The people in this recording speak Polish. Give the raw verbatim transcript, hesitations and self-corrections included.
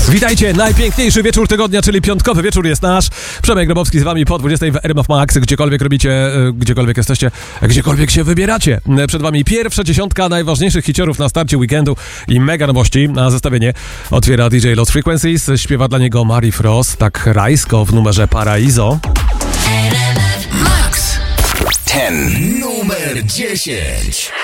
Witajcie, najpiękniejszy wieczór tygodnia, czyli piątkowy wieczór jest nasz. Przemek Grabowski z wami po dwudziestej w R M F Max, gdziekolwiek robicie, gdziekolwiek jesteście, gdziekolwiek się wybieracie. Przed wami pierwsza dziesiątka najważniejszych hiciorów na starcie weekendu i mega nowości. Na zestawienie otwiera D J Lost Frequencies, śpiewa dla niego Mary Frost, tak rajsko w numerze Paraiso. R M F Max ten numer dziesięć.